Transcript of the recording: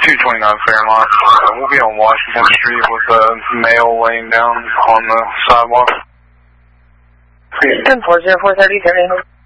229 Fairmont. We'll be on Washington Street with a male laying down on the sidewalk. 10-4, 0430,